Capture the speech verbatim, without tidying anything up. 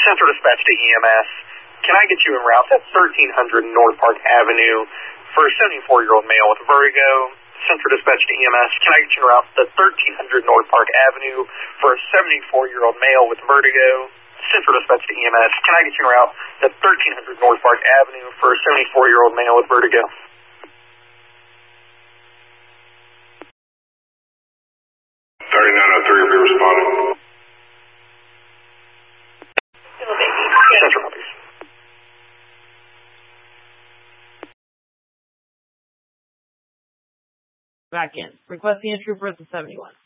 Central Dispatch to E M S. Can I get you en route at thirteen hundred North Park Avenue for a seventy-four-year-old male with vertigo? Central Dispatch to E M S. Can I get you en route to thirteen hundred North Park Avenue for a seventy-four-year-old male with vertigo? Central Dispatch to E M S. Can I get you en route to thirteen hundred North Park Avenue for a seventy-four-year-old male with vertigo? thirty-nine oh three, be responding. Central, please. Back in. Request the entry for the seventy-one.